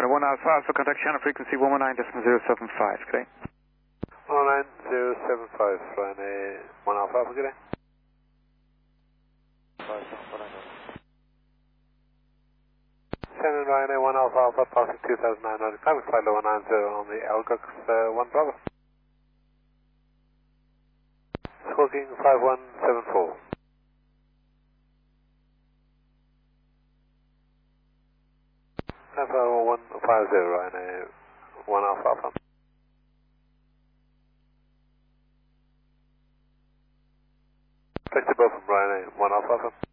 Ryanair 1 Alpha Alpha, contact channel frequency 119.075, good day. 19075, Ryanair 1 Alpha Alpha, good day. Shannon Ryanair 1 Alpha Alpha, passing 2900, climbing flight level 90 on the Algox 1 Bravo. Squawking 5174. Alpha 150, Ryanair 1 Alpha Alpha. Flexible from Ryanair 1 Alpha Alpha.